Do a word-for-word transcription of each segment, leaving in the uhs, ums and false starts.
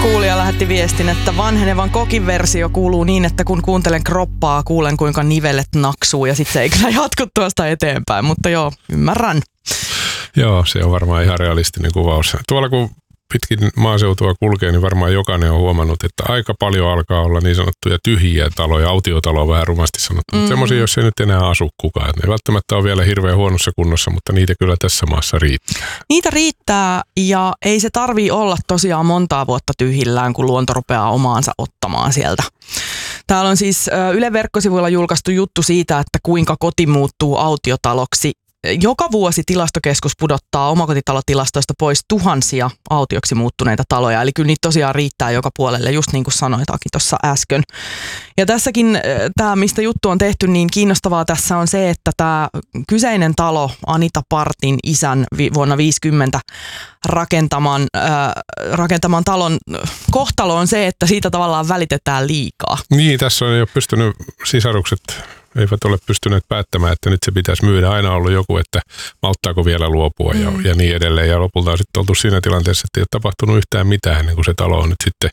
Kuulija lähetti viestin, että vanhenevan kokin versio kuuluu niin, että kun kuuntelen kroppaa, kuulen kuinka nivelet naksuu ja sitten se ei kyllä jatku tuosta eteenpäin, mutta joo, ymmärrän. Joo, se on varmaan ihan realistinen kuvaus. Tuolla kun pitkin maaseutua kulkee, niin varmaan jokainen on huomannut, että aika paljon alkaa olla niin sanottuja tyhjiä taloja, autiotaloja vähän rumasti sanottu. Mm-hmm. Semmoisia, jos ei nyt enää asu kukaan. Ne välttämättä on vielä hirveän huonossa kunnossa, mutta niitä kyllä tässä maassa riittää. Niitä riittää ja ei se tarvii olla tosiaan montaa vuotta tyhjillään, kun luonto rupeaa omaansa ottamaan sieltä. Täällä on siis Yle verkkosivuilla julkaistu juttu siitä, että kuinka koti muuttuu autiotaloksi. Joka vuosi Tilastokeskus pudottaa omakotitalotilastoista pois tuhansia autioksi muuttuneita taloja. Eli kyllä niitä tosiaan riittää joka puolelle, just niin kuin sanoit Aki tuossa äsken. Ja tässäkin tämä, mistä juttu on tehty, niin kiinnostavaa tässä on se, että tämä kyseinen talo, Anita Partin isän vuonna viisikymmentä rakentaman, äh, rakentaman talon kohtalo on se, että siitä tavallaan välitetään liikaa. Niin, tässä on jo pystynyt sisarukset... eivät ole pystyneet päättämään, että nyt se pitäisi myydä. Aina on ollut joku, että malttaako vielä luopua ja, mm. ja niin edelleen. Ja lopulta on sitten oltu siinä tilanteessa, että ei ole tapahtunut yhtään mitään ennen kuin se talo on nyt sitten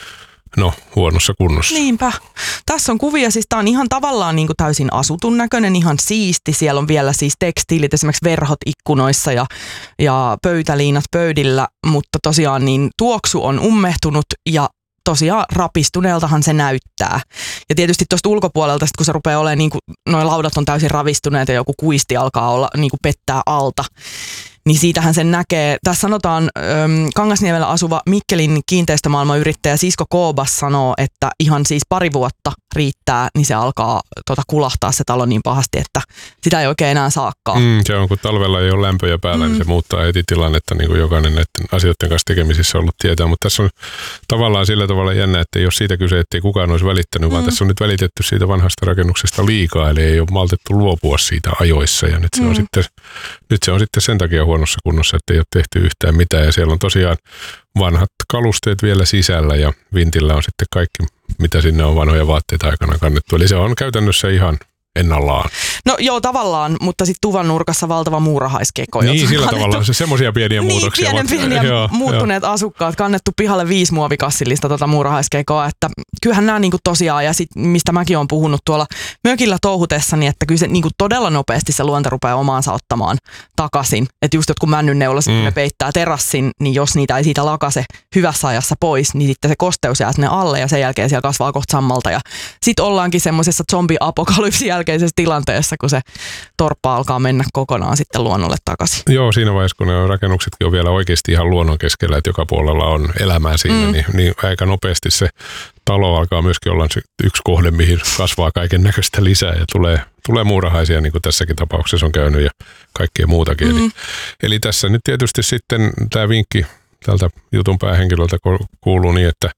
no, huonossa kunnossa. Niinpä. Tässä on kuvia, siis tämä on ihan tavallaan niin kuin täysin asutun näköinen, ihan siisti. Siellä on vielä siis tekstiilit, esimerkiksi verhot ikkunoissa ja, ja pöytäliinat pöydillä, mutta tosiaan niin tuoksu on ummehtunut ja tosiaan rapistuneeltahan se näyttää. Ja tietysti tuosta ulkopuolelta, sit kun se rupeaa olemaan, niin kuin, noi laudat on täysin ravistuneet ja joku kuisti alkaa olla, niin kuin pettää alta, niin siitähän sen näkee. Tässä sanotaan, äm, Kangasniemellä asuva Mikkelin kiinteistömaailman yrittäjä Sisko Koobas sanoo, että ihan siis pari vuotta riittää, niin se alkaa tota, kulahtaa se talo niin pahasti, että sitä ei oikein enää saakaan. Mm, se on, kun talvella ei ole lämpöjä päällä, mm. niin se muuttaa heti tilannetta, niin kuin jokainen näiden asioiden kanssa tekemisissä ollut tietää. Mutta tässä on tavallaan sillä tavalla jännä, että ei ole siitä kyse, ettei kukaan olisi välittänyt, mm. vaan tässä on nyt välitetty siitä vanhasta rakennuksesta liikaa, eli ei ole maltettu luopua siitä ajoissa. Ja nyt se, mm. on, sitten, nyt se on sitten sen takia huonossa kunnossa, että ei ole tehty yhtään mitään. Ja siellä on tosiaan vanhat kalusteet vielä sisällä ja vintillä on sitten kaikki, mitä sinne on vanhoja vaatteita aikana kannettu. Eli se on käytännössä ihan ennallaan. No joo, tavallaan, mutta sitten tuvan nurkassa valtava muurahaiskeko. Niin, sillä tavalla se semmoisia pieniä niin, muutoksia. Niin, pienen pieniä joo, muuttuneet joo. asukkaat, kannettu pihalle viisi muovikassillista tota muurahaiskekoa, että kyllähän nämä niinku tosiaan, ja sit, mistä mäkin olen puhunut tuolla mökillä touhutessani, että kyllä se niinku todella nopeasti se luonto rupeaa omaansa ottamaan takaisin. Että just jotkut männynneulaset, mm. kun ne peittää terassin, niin jos niitä ei siitä lakase hyvässä ajassa pois, niin sitten se kosteus jää sinne alle ja sen jälkeen siellä kasvaa kohta sammalta. Ja sitten ollaankin semmoisessa zombi-apokalypsin jälkeisessä tilanteessa, kun se torppa alkaa mennä kokonaan sitten luonnolle takaisin. Joo, siinä vaiheessa, kun ne rakennuksetkin on vielä oikeasti ihan luonnon keskellä, että joka puolella on elämää siinä, mm. niin, niin aika nopeasti se talo alkaa myöskin olla yksi kohde, mihin kasvaa kaiken näköistä lisää ja tulee, tulee muurahaisia, niin kuin tässäkin tapauksessa on käynyt ja kaikkea muutakin. Mm. Eli, eli tässä nyt tietysti sitten tämä vinkki tältä jutun päähenkilöltä kuuluu niin, että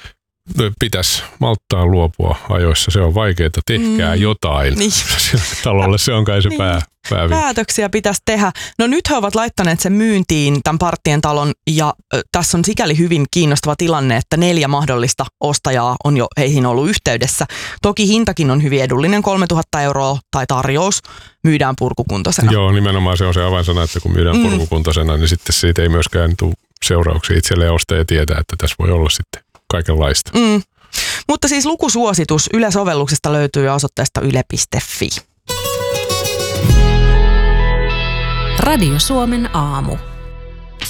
pitäisi malttaa luopua ajoissa. Se on vaikeaa, tehkää mm. jotain. Niin. Talolle se on kai se niin. pää, päävi. Päätöksiä pitäisi tehdä. No nyt he ovat laittaneet sen myyntiin, tämän Parttien talon, ja ö, tässä on sikäli hyvin kiinnostava tilanne, että neljä mahdollista ostajaa on jo heihin ollut yhteydessä. Toki hintakin on hyvin edullinen, kolmetuhatta euroa tai tarjous, myydään purkukuntoisena. Joo, nimenomaan se on se avainsana, että kun myydään mm. purkukuntoisena, niin sitten siitä ei myöskään tule seurauksia itselleen. Ostaja tietää, että tässä voi olla sitten kaikenlaista. Mm. Mutta siis lukusuositus Yle-sovelluksesta löytyy osoitteesta yle piste fi. Radio Suomen aamu.